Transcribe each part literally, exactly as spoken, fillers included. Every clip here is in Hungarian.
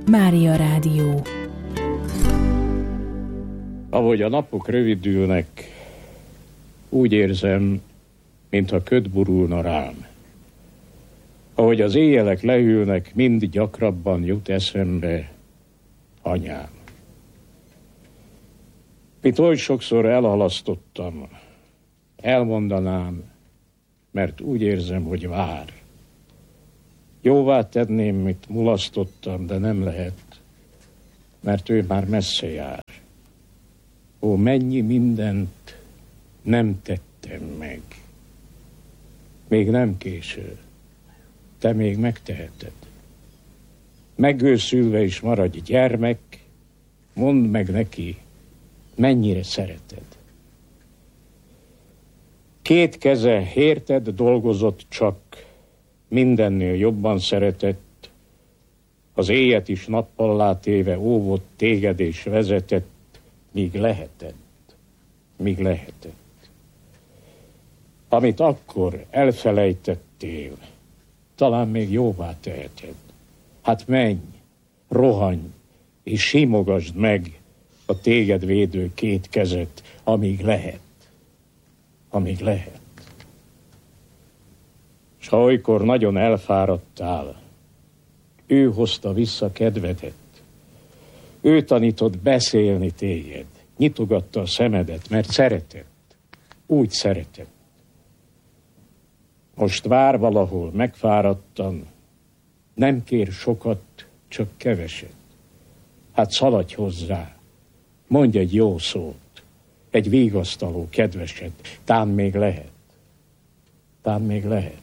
Mária Rádió. Ahogy a napok rövidülnek, úgy érzem, mintha köd burulna rám. Ahogy az éjjelek leülnek, mind gyakrabban jut eszembe anyám. Mint oly sokszor elhalasztottam, elmondanám, mert úgy érzem, hogy vár. Jóvá tenném, mit mulasztottam, de nem lehet, mert ő már messze jár. Ó, mennyi mindent nem tettem meg. Még nem késő. Te még megteheted. Megőszülve is maradj gyermek, mondd meg neki, mennyire szereted. Két keze érted dolgozott csak, mindennél jobban szeretett, az éjet is nappallá téve óvott téged és vezetett, míg lehetett, míg lehetett. Amit akkor elfelejtettél, talán még jóvá teheted. Hát menj, rohanj, és simogasd meg a téged védő két kezet, amíg lehet, amíg lehet. S ha olykor nagyon elfáradtál, ő hozta vissza kedvedet. Ő tanított beszélni téged, nyitogatta a szemedet, mert szeretett, úgy szeretett. Most vár valahol megfáradtan, nem kér sokat, csak keveset. Hát szaladj hozzá, mondj egy jó szót, egy vigasztaló kedveset, tán még lehet, tán még lehet.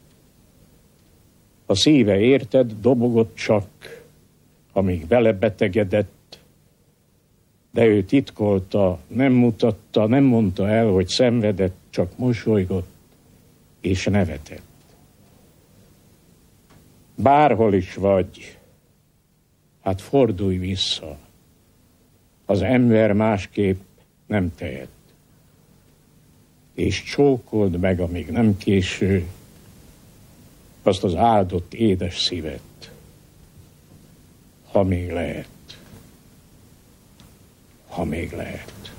A szíve érted, dobogott csak, amíg belebetegedett, de ő titkolta, nem mutatta, nem mondta el, hogy szenvedett, csak mosolygott és nevetett. Bárhol is vagy, hát fordulj vissza, az ember másképp nem tehet. És csókold meg, amíg nem késő, azt az áldott édes szívet, ha még lehet, ha még lehet.